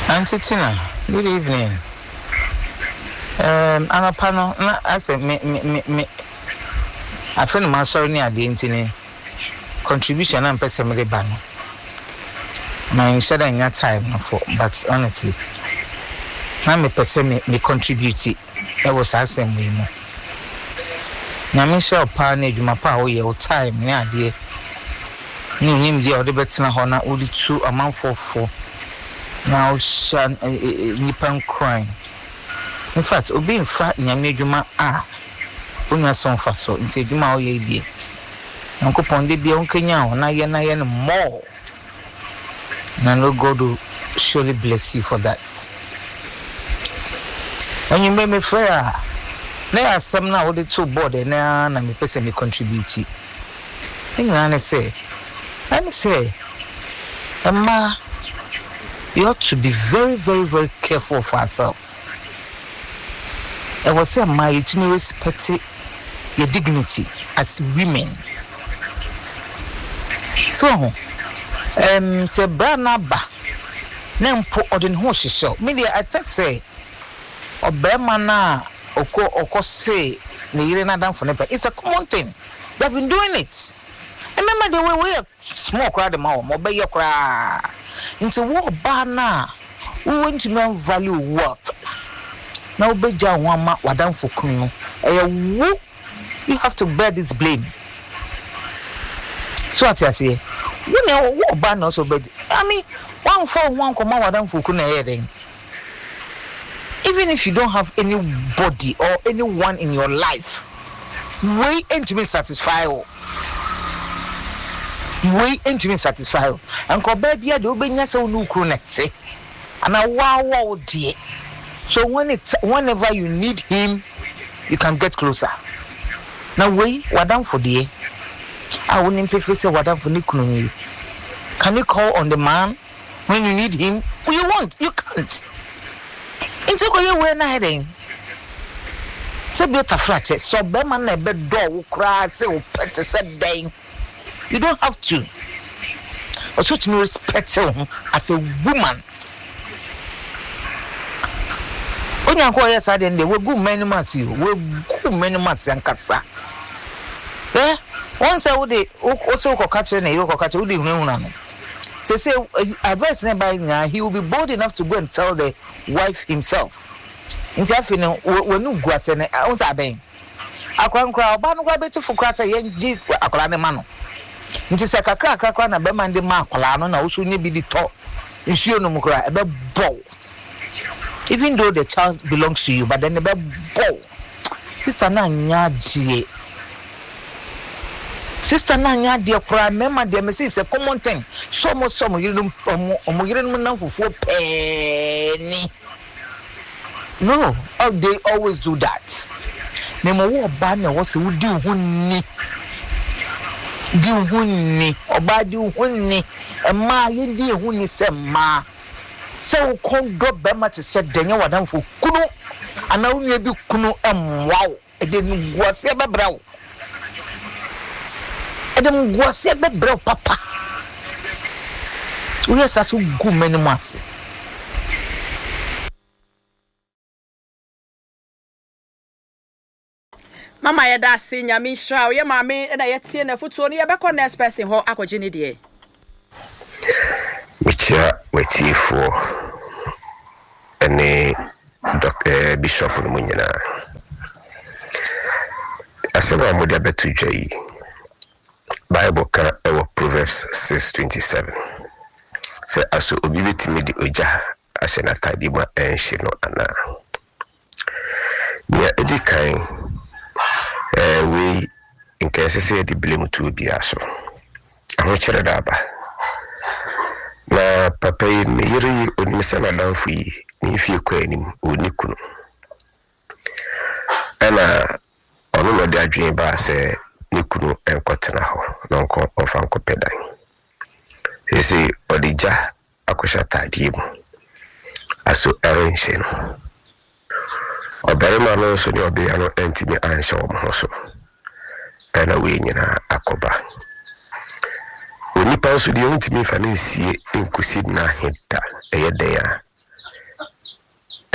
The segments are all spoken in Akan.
Auntie Tina, good evening. Anapano, na ase me. I feel my sorry ni adi ntini. Contribution and person me de ba no. My share in your time for, but honestly, na me person me contribute. It was asem we mo. Na me share pa na adwuma pa wo ye o time ni adi. Ni nim dia o de betina ho na odi tu amanfofo. Now shan nipan crime. In fact, obi in fact nyame adwuma onya son fa so nti adwuma o ye die. Nkopon de bia onkanya ho na ye no more. And no God will surely bless you for that. When you make me fair, there are some now the two board na me person me contribute. Let me say, Emma, you ought to be very, very, very careful for ourselves. I was saying, Emma, you to respect your dignity as women. So, se brana ba na mpo odin ho hihye me dey attack say obema na oko say ne yire na danfo ne pa. It's a common thing. They've been doing it. Remember the way we small crowd them out mo be ye kra into wo ba na we want to man value what na obeja ho ama wadanfo kun no you have to bear this blame. So what you say? What ban also bed? I mean, one for one come out for even if you don't have anybody or anyone in your life, we ain't to be satisfied. And ko baby ya do be nyasa unu krunete. And a wow dear. So whenever you need him, you can get closer. Now we wadam for dear. I wouldn't prefer say wadam for nikunu. Can you call on the man when you need him? Well, you won't. You can't. Into go you when heading. Say better fracture. So be man na be door cry say o pet said day. You don't have to. Also to respect him as a woman. Onya ko yes ade nde we go many months you. We go many months yankasa. Once I would also catch and you catch would no. Say advice nearby he will be bold enough to go and tell the wife himself. In Tiafino, when you go as an ounce abang. I can't cry about no better for crass a young G. Acolane mano. It is a crack on a beman de Marcolano, also need be the top. You see no more a bed bow. Even though the child belongs to you, but then the bed bow. Sister Nanya G. Sister Nanya, dear cry, member, dear Mrs. is a common thing. Some you don't for 4 penny. No, they always do that. Nemo war banner was would do hunni. Do hunni, or bad do hunni, and ma yin dear hunni said ma. So called God Bema to set Daniel Wadam for Kuno, and now you do Kuno and wow, it didn't was ever brow. Adam was ever bro papa. We are so good many months. Mama yada senior Misha, your mammy, and I yet see a foot on your back on next person who I could genie. Which wait for any Dr. Bishop Munina. I said, I'm with a to J. Bible can Proverbs 6:27. Say, as you obey me, the Oja, as an Atadima and Shino Anna. Near Eddie Kind, we in case say the blame to be aso. I'm not sure that. Na papa me yiri onimisa na danfui ni fie kwa anim onikunu ana ono no de adwen ba se nikunu enkotena ho nonko ofanko pedan ese odija akosha tadie mu aso erenche no obarima no so ni obi ano entimi ansha wo ho so ana we nyina akoba onipa so de ontimi fa na sie enkusi na heda eyedea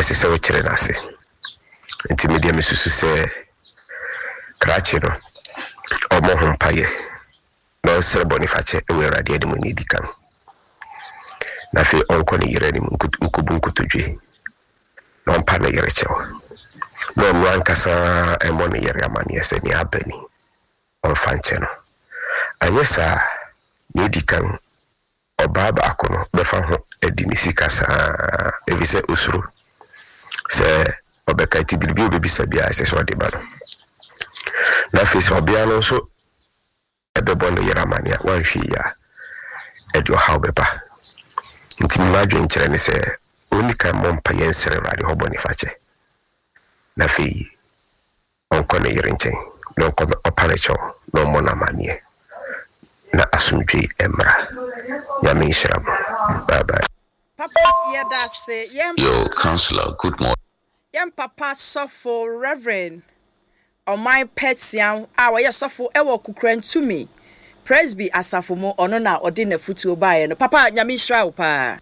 ase sɛ wɔkyerɛ n'ase nti media mesusu sɛ krachi no ɔmo ho mpaye na ɔsrɛ bɔnifakyɛ ɛwɔ Awurade anim ne di kan na fe ɔnkɔ ne yere anim nkubu nkotodwe na ɔmpa ne yere kyɛw na ɔno ankasa ɛmɔ ne yere amanneɛ sɛ ne abani ɔmfa nkyɛ no anyɛ saa ne di kan ɔbaa baako no bɛfa ho adi ne sika saa ebi sɛ osuro sɛ ɔbɛka ti biribi obɛbisa biara sɛ sɛ ɔde ba no na fe sɛ ɔbea no nso ɛbɛbɔ no yere amanneɛ wanhwɛ ya ɛde ɔhaw bɛba nti mmadwe nkyerɛ ne sɛ oni kan mompa yɛnsrɛ Awurade hɔ bɔnifakyɛ na fe ɔnkɔ ne yere nkyɛn na ɔnkɔ ɔpa ne kyɛw na ɔmmɔ no amanneɛ na asomdwe mmra nyame nhyira mo bye bye Papa yedase Yo counselor good morning yem papa sofo reverend my Petsian our sofo ewo kukrantumi presby asafo mo ono na odi na futuo bae no papa nyame nhyira wo pa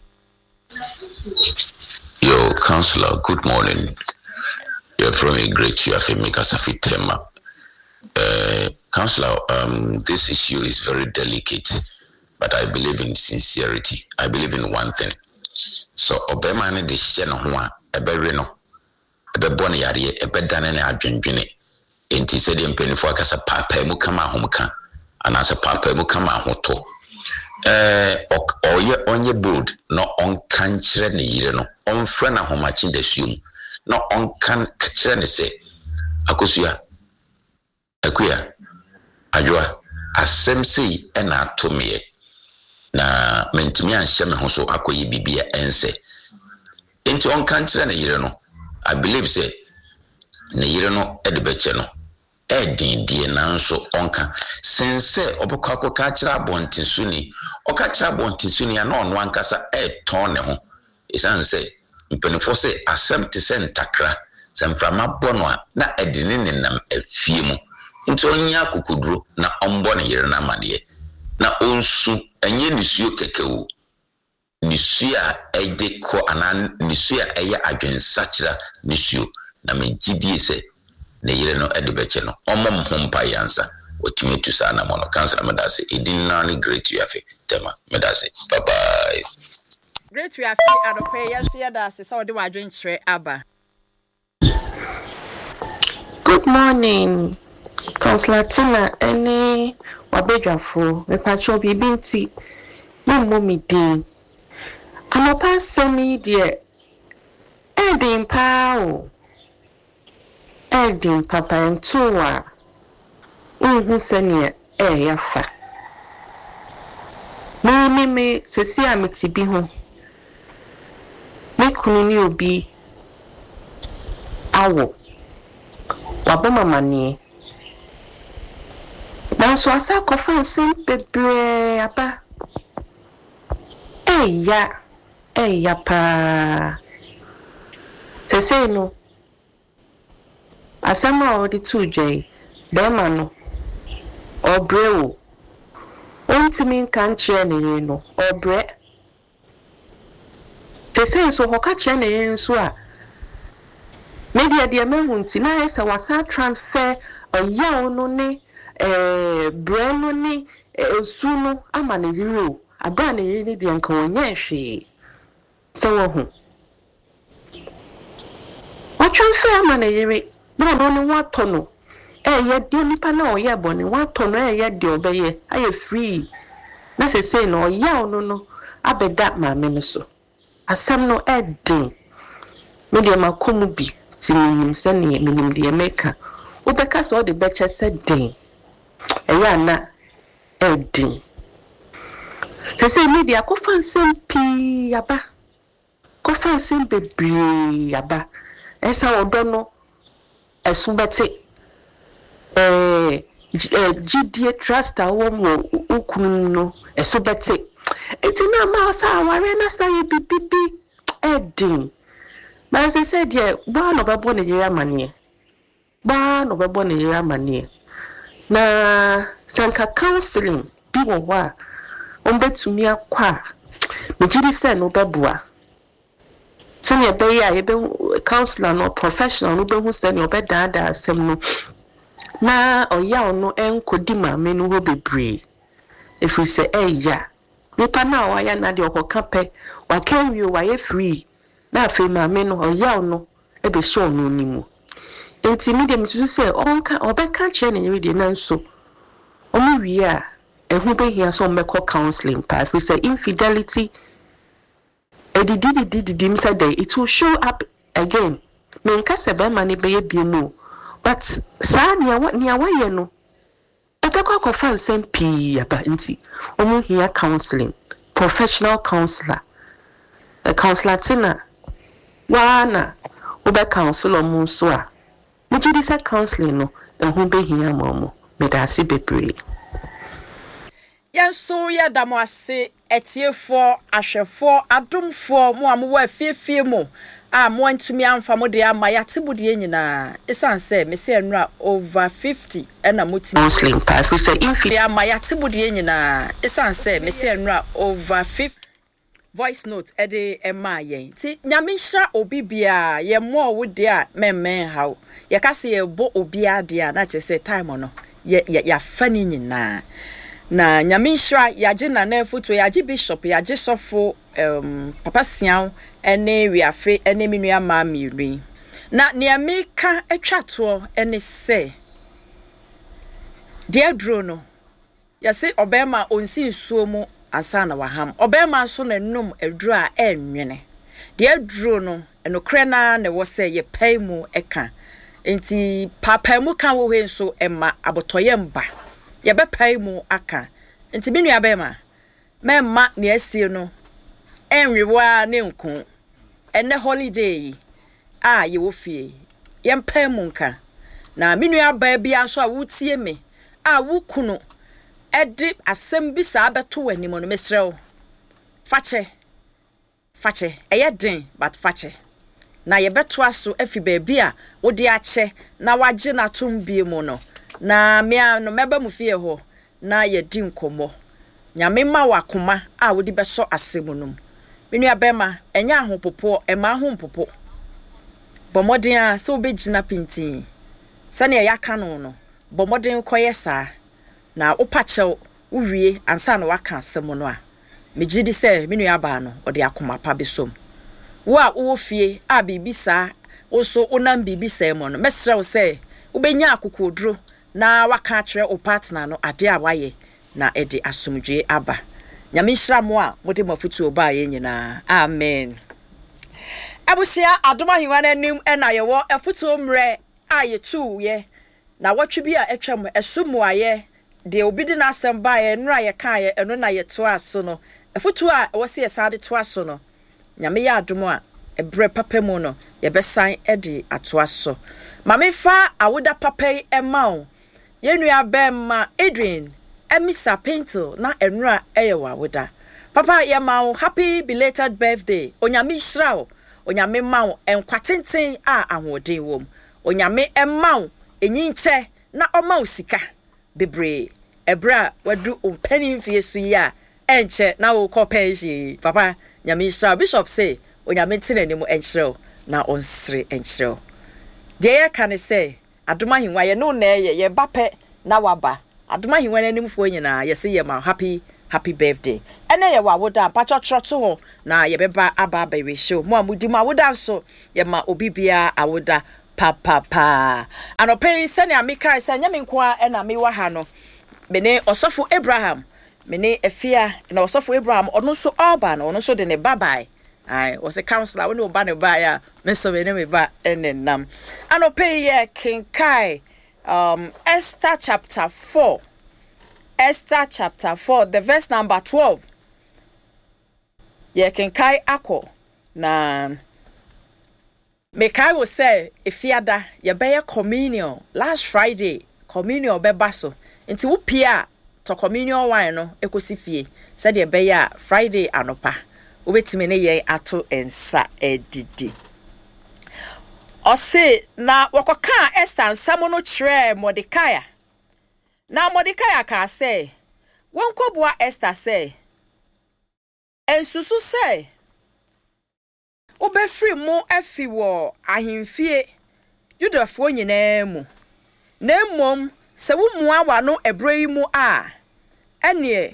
Yo counselor good morning you're from a great you have make us a fit tema counselor this issue is very delicate but I believe in sincerity I believe in one thing so obema ne de hye no ho a ebere no ebebɔ ne yare ebedane ne adwendwene enti sɛ de mpanifo akasa papa mu kama ahomka anase papa mu kama ahoto onye bold no onka nkyerɛ ne yire no onfrɛ na homachi da suom no onka kyerɛ ne sɛ akosua akuya adwoa asɛm sei ɛna atomie na mentimi anhyɛ me ho so akoyi bibia ense enti onka nkyerɛ ne yire no I believe say ne yire no edebɛkyɛ no edindie nanso onka sense obokɔ akɔka kyerɛ abɔntensuni ɔka kyerɛ abɔntensuni ana ɔno ankasa ɛtɔn ne ho esan sɛ mpanifo sɛ asɛm te sɛ ntakra sɛ mframa bɔ no a na edine ne nam afie mu nti onya kokuduro na ɔmbɔ ne yire na amaneɛ na onsu enye nisuo kekewo nisuo a ɛde kɔ ana nisuo a ɛyɛ adwensakyera nisuo na megidie sɛ ne yire no edebɛkyɛ no ɔmɔ mhompa yansa otimi tu sa na mo no cancer medase edin na ne great you afi tema medase bye bye great you afi adope yes yedase so de wadwenkyerɛ aba good morning Councillor Tina any wabedwafo mepacho bibinti me mommy din anopa semi de edin pao edin papa entoa unhu sene yafa me sesi amiti bi ho me kunu ni obi awo waboma manie nanso asa kofa nsem bebre aba eya pa sese no asama odi tujei bema no obreo ontimi nka nkyere ne no obre sese so hoka kyere ne nso a media de mahunti na esa wasa transfer oyawo no ne breno ni osuno ama ne yiro abra ne yiri de nka wonye hwe se wo hu wa transfer ama ne yiri na no wato no ye de nipa na oye boni wato no ye de obeye aye free na se say no oya ono no abeda ma me no so asem no edin me de makomu bi tinim se ne minim de meka obeka so de beche se den eya na edin se media ko fansem pi aba ko fansem bebre aba esa odo no esubete GDA trust awo mo ukunu no esubete etina ma sa aware na sta ye bibibi edin ma se se de ba no bebo ne yira manie na sanka counseling bi wo wa ombetumi akwa megidi se no beboa Send your bay, counselor no professional, no be who send your bed dada, some no. Na or ya no kodima me no be brave. If we say, ya. Nipa na wa ya na de okokape, wa can you wa free. Na fe ma me no or ya no, e be show no nimu. Enti medium to say, onka obeka che na yiri de na so. Omo wi a who be here so make counseling part. We say infidelity. It will show up again. Menka sebe mani be bimu. But sa nia wa no. Obekwa ko fan sempi aba nti. Omo here counseling, professional counselor. A counselor tina. Wana obe counsel omo so a. Mujidi say counseling no who be here momo. Medasi bebre. Yanso ya damo ase etiefo ahwefo adomfo mo amwo afiefie mo a mo antumi amfa mo de ama yatebudie nyina esanse mese enra over 50 ena motimi muslim path we say infi de ama yatebudie nyina esanse mese enra over 50 voice note ede ema yen ti nyamehra obibia ye mo wo de a memmen hawo ye kase ye bo obia de a na chese time no ya fani nyina na nyamehra yaje na na foto yaje bishop yaje sofo papa sian ene wiafe ene minua ma mirin na niameka atwato ene se de adro no yase obema onsi nsuo mu ansa na waham obema so na num adro a enwene de adro no enokre na ne wo se ye pai mu eka enti papa mu kan wo he so ema abotoyemba ye be pai mu aka enti minua bema memma ne asie no enwewa ne nko ene holiday a ye wo fie ye pai mu nka na minua ba bia so a wutie me a wukunu edi asem bi sa abeto wani mo no mesrew fache eye den but fache na ye beto aso afi ba bia wo de ache na waje na tombie mu no na mea no meba mu fie ho na ye di nkomo nyame ma wakoma a wo di beso asemu num menua bema enya ahopopo ema ahopopo bomoden a se obegina pintin sane ya kanu no bomoden koyesa na opachew uwie ansa na waka asemu no a megidi se menua ba no ode akoma pa besom wo a wo fie a bibisa wo so onam bibisa mo no mesrew se ubenya akokodro na waka kire o partner no ade a waye na ede asomdwe aba nyamehra mo a mode mafutu oba ye nyina amen abusia adoma hiwa na nim na ye wo afutu mre a ye tu ye na watwe bi a etwam esumu aye de obi di na asem ba ye nra ye kan ye eno na ye to aso no afutu a wo se ye sade to aso no nyame ya adomo a ebre papa mu no ye besan ede ato aso mamefa awoda papa yi emao yenua bemma Adrian emisa Pinto na enra eyewa woda papa ye mawo happy belated birthday onyame hirawo onyame mawo enkwatenten a ahoden wom onyame emawo enyinche na omawo sika bebre ebra wadu ompani mfie so ya enche na wo kopenji papa nyame hirawo bishop say onyame tinanimu enchrew na onsre enchrew de ye kan say adoma hinwa ye no na ye bape na waba adoma hinwa nanim fo nyina ye say ye ma happy birthday ene ye wa woda pachotroto ho na ye beba aba we show mo amudi ma woda so ye ma obibia awoda pa anope se ne amika se nyame nko a na me wa ha no mene osofo Abraham mene efia na osofo Abraham ono so oba na ono so de ne babai I was a counselor when you ban a buyer, Mr. Benemy enenam. Anope ye kinkai Esther chapter 4. Esther chapter 4, the verse number 12. Ye kinkai ako na Mekai will say if yada ye be communion last Friday communion be baso nti wo pia to communion wine no ekosifie said ye be ya Friday anopa obetime ne ye ato ensa edidi ose na wakoka Esther nsamo no kire Mordecai na Mordecai ka say wonkobua Esther say ensusu say Obefri mu afi wo ahemfie Judafo nyinaa mu. Na mmom se wo mu awa no ebro yi mu a ene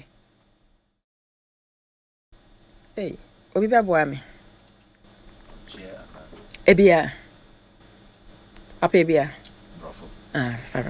obi babo me. Ebia. Apa ebia. Farah.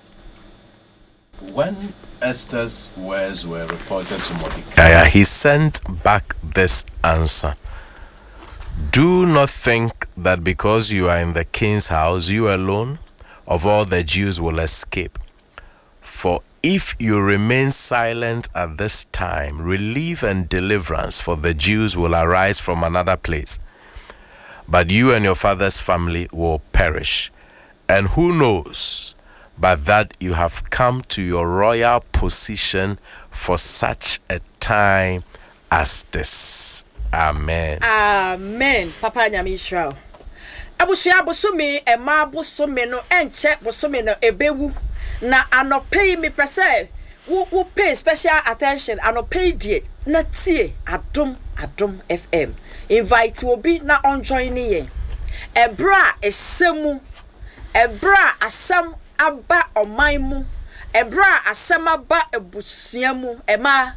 When Esther's words were reported to Mordecai, he sent back this answer. Do not think that because you are in the king's house, you alone of all the Jews will escape. For if you remain silent at this time, relief and deliverance for the Jews will arise from another place. But you and your father's family will perish. And who knows but that you have come to your royal position for such a time as this. Amen. Amen. Papa nyame Israel. Abusua bosome ema bosome no enche bosome no ebewu na anopei me pese wo pay special attention anopei die na tie adom FM. Invite obi na on join ye. Ebra esemu ebra asam aba oman mu ebra asam aba ebusua mu ema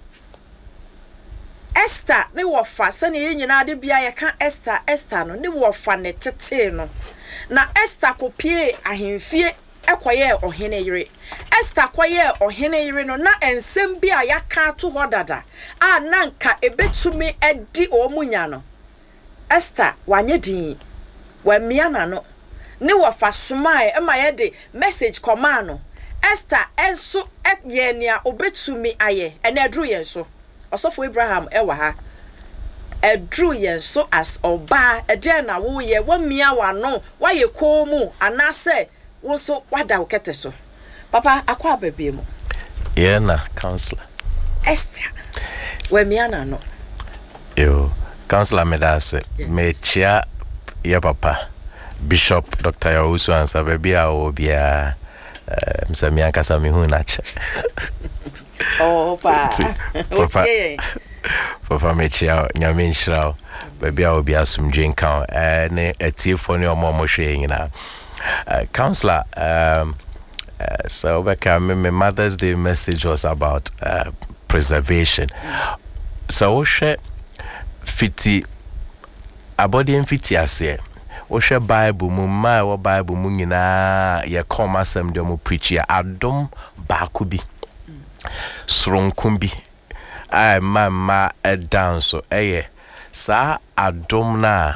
Esther ne wofa sane ye nyina de bia ye ka Esther no ne wofa ne tete no na Esther kopie ahemfie ekoye ohene yire Esther koye ohene yire no na ensem bia ya ka to hodada a nanka ebetumi edi omunya no Esther wanye din wa miana no ne wofa somae ema ye de message command no Esther enso ye nia obetumi aye ene adru ye so Osofo Abraham ewa ha edru yen so as oba ede na wo ye wa mia wa no wa ye ko mu anase wo so wada okete so papa akwa bebe mu ye na counselor Esther we mia na no yo counselor medase me chia ye papa Bishop Dr. Yawusu ansa bebe a obia msami ankasa mi hu na che oh papa papa mechia nyame nhyira baby a obi asumdwe nkan ne atiefo ne omo hwe nyina counselor so my Mother's Day message was about preservation. So she fiti abodi mfiti ase wo hwe Bible mu ma wo Bible mu nyina ye come asem de mo preach ya adom baako bi sronkum bi ai mama down so sa adom na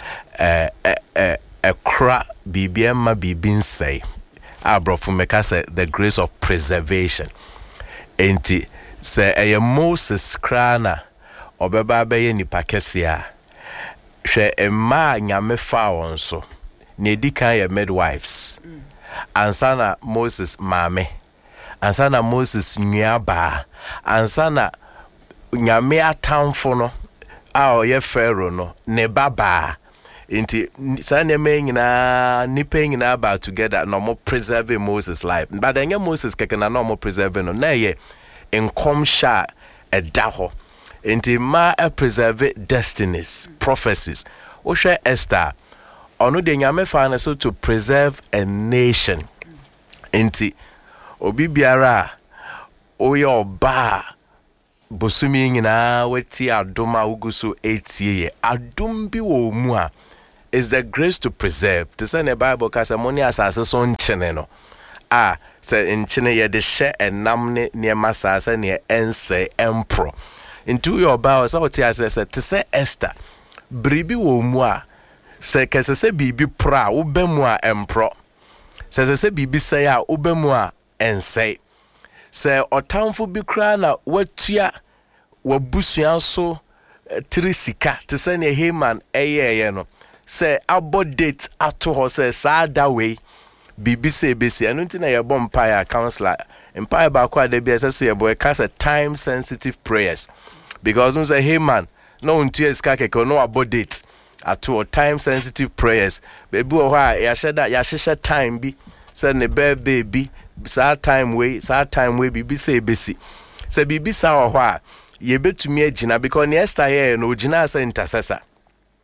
ekra bibia ma bibin say abrofo meka say the grace of preservation enti say Moses krana obeba be nipa kese a hwe emma nyame fa won so ne dikan ye midwives ansana Moses mame ansana Moses nyaba ansana nyame atamfo no a oye Pharaoh no ne baba inti sane me nyina nipa nyina ba together no mo preserve Moses life but then Moses kekena no mo preserve no na ye enkom sha edaho inti ma preserve destinies prophecies wo hwe Esther ono de nyame fa na so to preserve a nation inti obi biara oye oba bosumi nyina wati adoma uguso etie adom bi wo mu a is the grace to preserve. To say the Bible kasa money asase so nchene no. Say nchene ye de she enam ne niema sase ne ense empro. Into your bow so what say to say Esther. Bribi wo mu a say kase se bibi pra wo be mu a empro. Se bibi say a wo be mu a ense. Say otamfo bi kra na watua wabusuan so trisika to say ne Haman eye no. Say about date ato ho say sada way bibi say besi anu nti na ye bom empire counselor empire ba kwa de bi say boy cast a time sensitive prayers because no say hey man no untu eska keke no about date ato time sensitive prayers baby o ha ya hyehyɛ time bi say ne birthday bi sa time way bibi say besi say bibi sa o ho a ye betumi agina because ne Esther here no gina as intercessor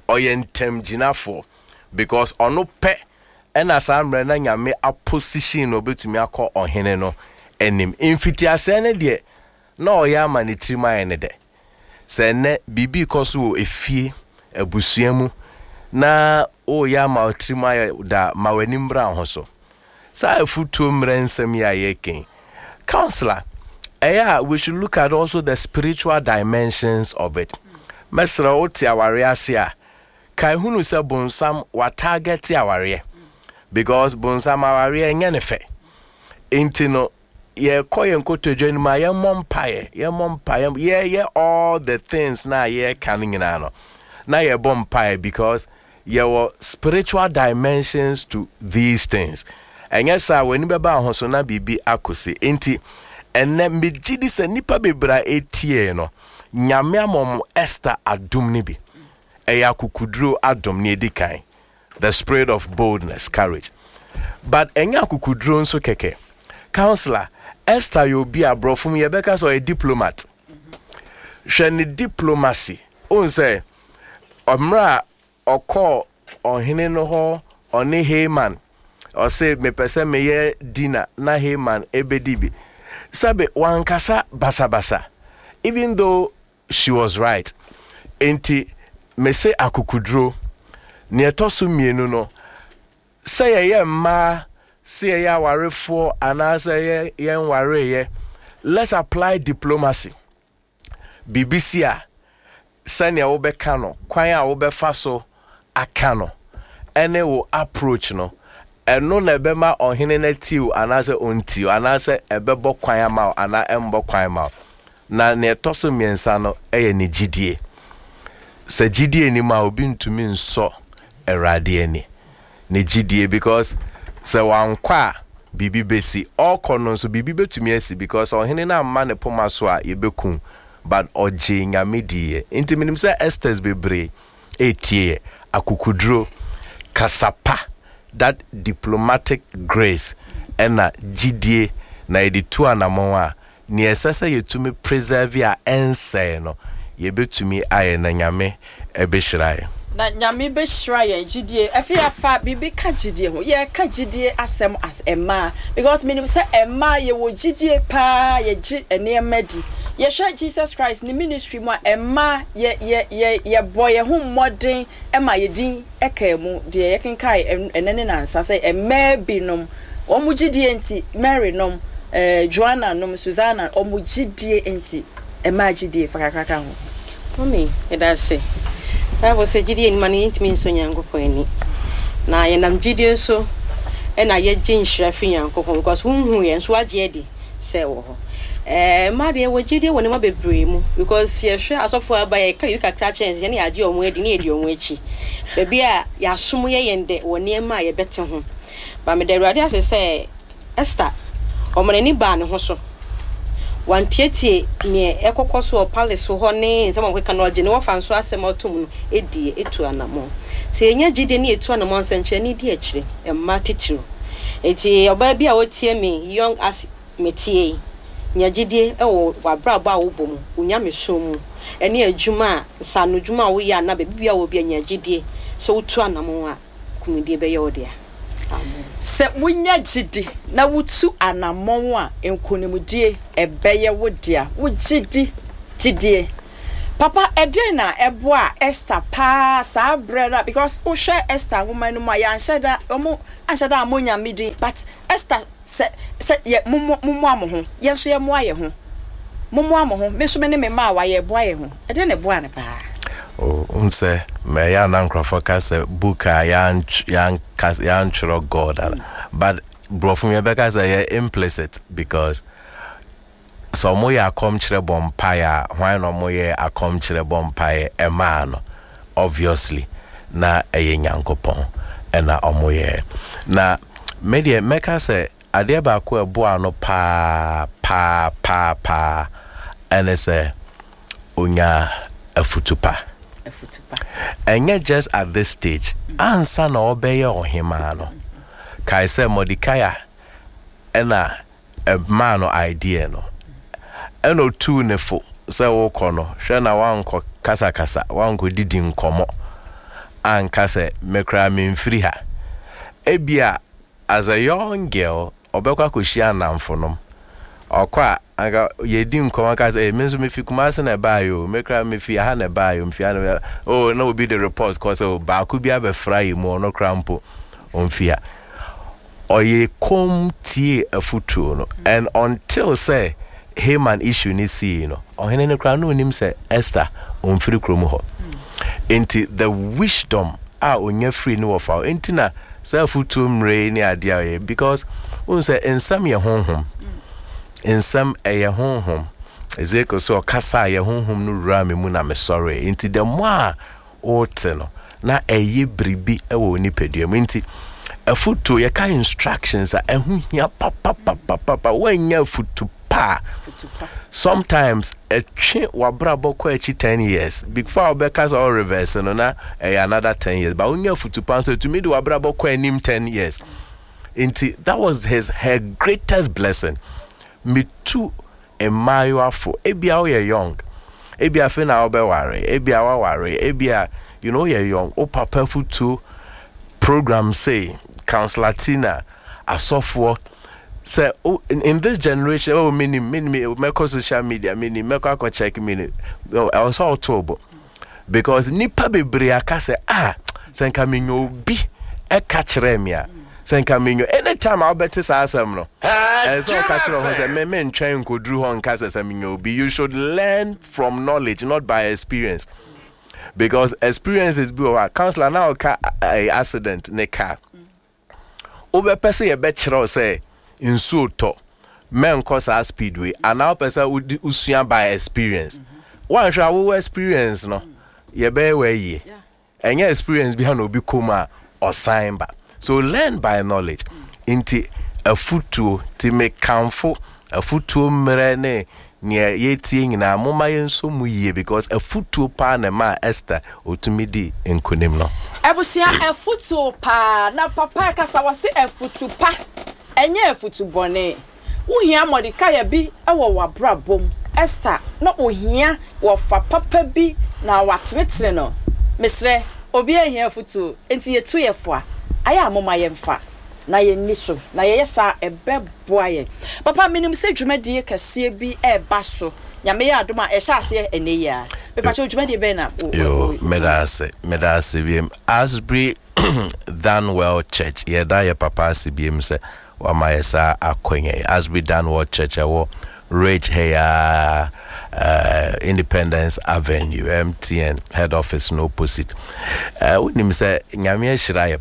ntem jinafo because ono pe ena saa mre na nyame a position no betumi akọ ohene no enim infiti asene de na oya manitri man de se ne bibi koso efie abusuamu na oya ma otrimaya da mawanimbra ho so sa afutu mre nsem ya yeken counselor we should look at also the spiritual dimensions of it. Mesra oti aware asia kai hunu se bonsam wa target aware because bonsam aware enye ne fe intino ye koyen kotodwen ma ye mompaye ye all the things na ye canning na na ye bompaye because ye were spiritual dimensions to these things. And yes sir, when beba ho so na bibi akosi enti enne megidi se nipa bebra etie no nyame amom Esther adom ni bi eya kukudro adom ni edikan the spirit of boldness, courage. But enya kukudro nso keke counselor Esther you be abrofum ye beka so a diplomat hwe diplomacy on say omra okọ ohene no ho oni Haman or say me pese me ye dinner na Haman ebedibi sabe wankasa basa even though she was right enti me say akukudro ne etosu mienu no say ye ma say ye awarefo ana say ye nware ye let's apply diplomacy BBC a sanya wo beka no kwan a wo befa so aka no ene wo approach no eno na ebema ohene na tiu anase ontiu anase ebebo kwan ama ana embo kwan ma na ne toso miensa no eye ne gidie se gidie ni ma obi ntumi nso erade ani ne gidie because se wankwa bibi besi okono so bibi betumi asi because ohene na amma ne poma so a yebekun but oje nyamedie intiminim se Esther's bebre etie akukudro kasapa that diplomatic grace ena gidie na editu anamon a ne esese yetumi preserve a ense no yebetumi aye na nyame ebehirae na nyame behirae gidie afia fa bibi ka gidie ho ye ka gidie asem as ema because minim say ema ye wo gidie pa ye gi enemadi ye hwe Jesus Christ ni ministry mu ema ye boy ho modern ema ye din ekemu de ye kenkai enene nansa say ema binom omugidie enti Mary nom Joanna nom Susanna omugidie enti ema gidie fakakaka ho mami eda say Bible say gidie ni mani ntimi nso nyankopon ani na ye nam gidie so e na ye gye nhira fi nyankopon because hunhu ye nso agye di say wo ho made wo gidie woni ma bebre mu because ye hwe asofo aba ye ka yuka kra chance ye na agye omo adi na edi omo achi bebi a ya som ye yende woni ma ye bete ho ba me derade ase say Esther omane ni ba ne ho so wantieti ne ekokoso o palace ho ne nsema kweka no agye ne wo fa nso asem otum no edie etu anamo se enya gidie ne etu anamo nsanche ne di akire emma titiro eti oba bi a wotie me young as metie nya gidie ewo wabrabo a wo bomu unya mesomu ene adwuma sanu dwuma wo ya na bebi a wo bi nya gidie so utu anamo a kumidie be ye odia amen se wunya gidi na wutu anamon a enkonimudie ebeye wodia wo gidie papa eden na ebo a Esther pa sa brother because wo hwe Esther woman no ma ya anhyeda omo anhyeda amonya midi but Esther se ye mumu amoho ye so ye mo aye ho mumu amoho me so me ne me ma wa ye bo aye ho eden ne bo an pa unse me ya na nkrofo say book a yan chro God but bro from Rebecca say implicit because so mo ya come chire bompire why no mo ye akom chire bompire e man obviously na eye nyankopon e na omo ye na media meka say ade ba ko ebo ano pa ene say onya afutupa and yet just at this stage answer na obeye ohima no kai say Mordecai ena a man no idea no eno tu nefo say wo kono hwe na wanko kasa wanko didi nkomo anka se mekra memfiri ha ebia as a young girl obekwa koshia namfonom okwa anga yedi nkoma ka say menzo mefi kumase na bayo mekra mefi ha na bayo mfi na oh na obi the report cause ba ku bia be fry mu no crampo onfia oye kom tie afutuo no and until say him an issue ni see no ohene ne kra no nim say Esther onfiri kromo ho enti the wisdom onya free no of our enti na self-to mre ni adia because we say in some ye honhom in some ye honhom ezeko so kasa ye honhom no ra me mu na me sorry into the more ote no na eye bribi e wo ni pedua nti afutu ye ka instructions a ehu hia papa wanya afutu pa sometimes a chin wabra boko echi 10 years before bekas all reverse no na another 10 years but unya futupan so to me do wabra boko enim 10 years into that was her greatest blessing me too emayo afo ebia we young ebia fe na obe ware ebia wa ware ebia you know you're young o papa futu program say counselor Tina asofo. So in this generation, many make social media, many make check many. I was all told because nipa bebre aka say senka minyo bi e catch remia senka minyo anytime I bet say asem no. So catch no say me ntwen ko dru ho nka say minyo bi. You should learn from knowledge, not by experience, because experience is be our counselor now accident ne car. Obe pese ye be chiro say in so to men cause our speedway and now person usua by experience one shall experience no ye be we ye and your experience behind obi koma or sign back so learn by knowledge into a futu to make comfort a futu mrene near yeting na moma yenso mu ye because a futu pa na ma Esther otumidi enkonim no ebusia a futu pa na papa kasa wase a futu pa enye futu bone uhia Mordecai bi ewo wabrabom Esther no ohia wo fa papa bi na watenetene no mesre obi ehia futu enti yetu yefo aya amoma yemfa na ye niso na ye yesa ebeboa ye papa minim se dwumadie kase bi baso nyame ya adoma ehase eneya me pa che dwumadie be na yo medase biem Asbury Danwell Church ye da ye papa asbiem se wa mayesa akonye Asbury Danwell Church awo Rage here Independence Avenue MTN head office no opposite unim say nyame hira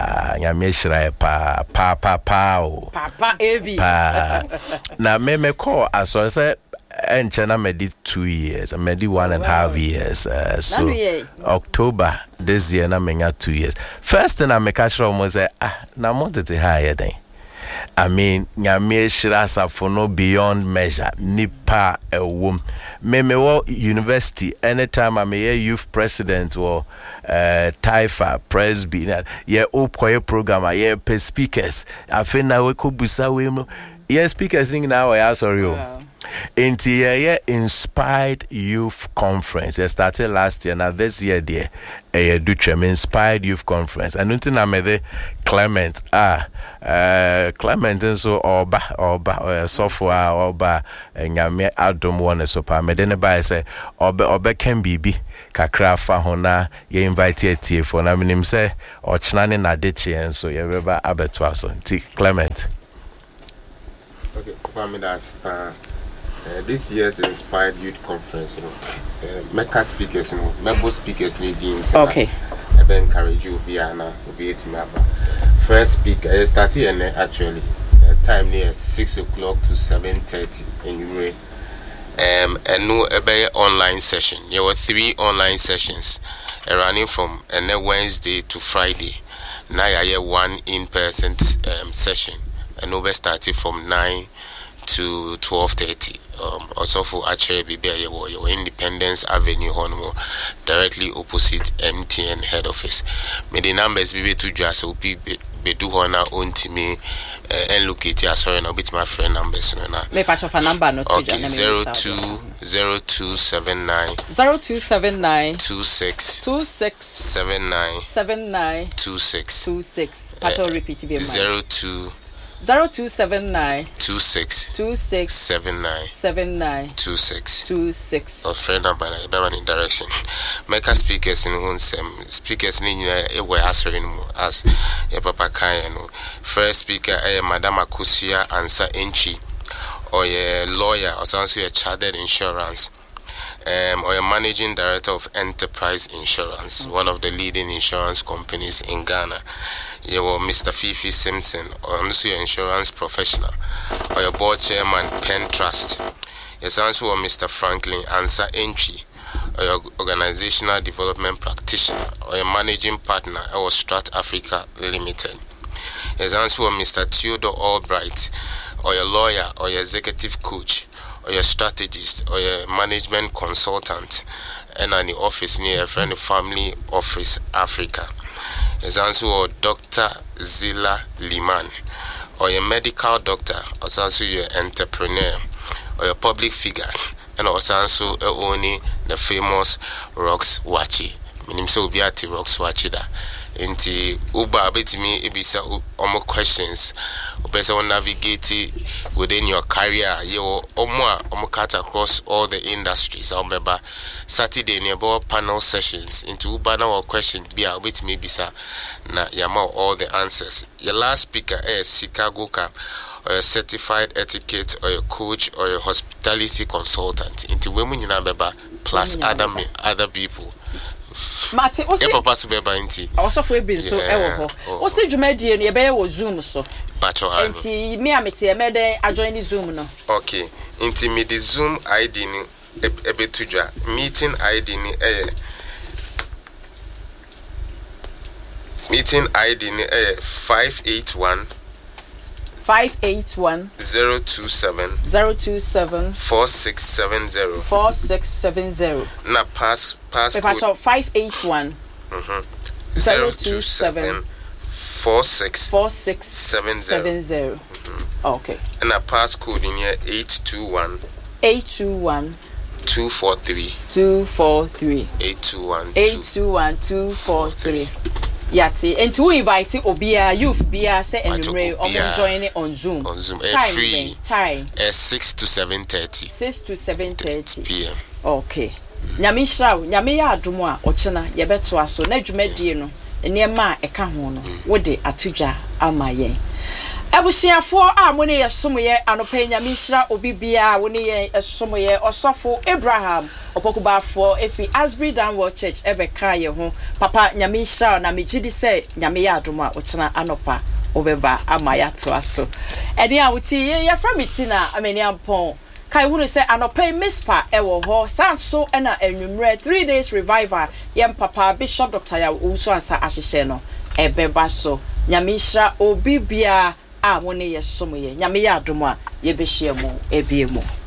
papa ebi na me call aso say enchena medi 2 years I medi 1.5 years so October this year na menya 2 years first thing I make sure mo say na mo tete higher then I mean, nyame shirasa for no beyond measure. Nipa wom. Me university. Anytime I'm a youth president or Taifa Presby, yeah, okoye program, yeah, pe speakers. I feel now we could busa we. Yeah, speakers ring now. Sorry. Into yeah, Inspired Youth Conference. It started last year. Now this year, dear, Inspired Youth Conference. And until I made Clement. Clement and so oba software oba nyame adom one so pa me de ba say oba can bibi kakra fa hona ye invite tie for na minim say ochna ne na de chie so ye beba abeto so ti Clement. Okay, Kwame, that's this year's Inspired Youth Conference, Mecca speakers, member speakers need the okay. I encourage you Viana be 18 first speaker started and actually time near 6 o'clock to 7:30 in Uray. And no a online session. There were 3 online sessions running from Wednesday to Friday. Now I have 1 in-person session and over started from 9 to 12:30. Also for actually be your Independence Avenue Honomo directly opposite MTN head office. May the numbers be to just be do hona own to me and look at sorry now bit my friend numbers me patch of a number not okay 0209 0279 26 79 26. I'll repeat it. 0279 26 79 26. Or friend number in direction. Make us speakers in whom speakers in were answering as a papa Kayano. First speaker, Madame Akusia answer entry, or a lawyer, or also a chartered insurance. Or a managing director of Enterprise Insurance, one of the leading insurance companies in Ghana. You were Mr. Fifi Simpson, or also your insurance professional, or your board chairman, Penn Trust. Yes, also Mr. Franklin Answer Entry, or your organizational development practitioner, or your managing partner, or Strat Africa Limited. Yes, also Mr. Theodore Albright, or your lawyer, or your executive coach, or your strategist, or your management consultant, and in the office near a friend family office Africa. Is also Dr. Zila Liman, or your medical doctor, or also your entrepreneur, or your public figure, and also only the famous Rox Wachi. Minim so biati Rox Wachi da. Inti uba betimi ibisa omo questions ubesa navigate within your career you omo cut across all the industries. Obeba Saturday nearby panel sessions into uba na question bia betimi bisa na yama all the answers. Your last speaker is Chicago Cap, or a certified etiquette, or your coach, or your hospitality consultant into women in Abeba plus other people. Mate, what's papa so beba nti also for been so ewo ho what's the dwumadi no ye be wo Zoom so bacho nti me amete e mede ajoin Zoom no. Okay, nti me the Zoom ID ni ebetudwa meeting ID ni meeting ID ni 581 027 4670 na pass code 581 027 4670. Okay, and a pass code in here 821 243 821 243. Yati, and to invite Obia, youth Bia, say and join it on Zoom. Free time 6 to 7:30. 6 to 7:30 p.m. Okay. Nyamisha, Nyamia Dumwa, Ochana, Yabeto aso, Nedjumedi no, and Yama a Kahono, Wode Atuja, Amaye. Abusiafo a mone ye somoye anope Nyamisha Obibia, woni ye somoye Osofo Abraham. Opokubafo efi Asbury Downward Church ebeka ye ho papa Nyamisha na megidi se nyame ya adoma ochena anopa obeba amaya to aso eni a wuti ye fra meti na ameni ampon kai hunu se anopa mispa ewo ho sanso na enwumre 3 days revival yem papa Bishop Dr. Ya Uso ansa ahyehye no ebeba so Nyamisha Obibia a woni ye somoye nyame ya adoma ye behye mu ebiemu.